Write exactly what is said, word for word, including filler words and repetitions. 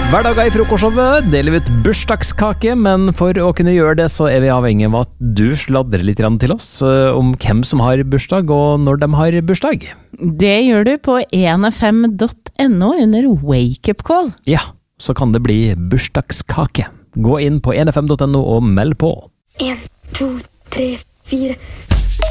Hverdager i frokostshowet deler vi ut bursdagskake, men for å kunne gjøre det så er vi avhengig av at du sladrer litt grann til oss eh, om hvem som har bursdag og når de har bursdag. Det gjør du på en f m punktum no under Wake Up Call. Ja, så kan det bli bursdagskake. Gå inn på en f m punktum no og meld på. En, to, tre, fire...